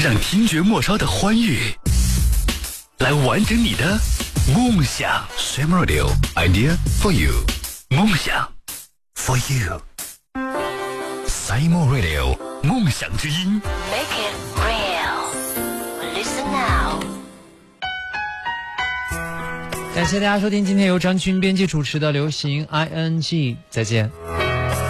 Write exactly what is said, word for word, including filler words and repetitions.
让听觉末梢的欢愉来完整你的梦想。 Same Radio Idea for you， 梦想 for you。 Same Radio 梦想之音 Make it real. Listen now。 感谢大家收听今天由张军编辑主持的流行 I N G， 再见。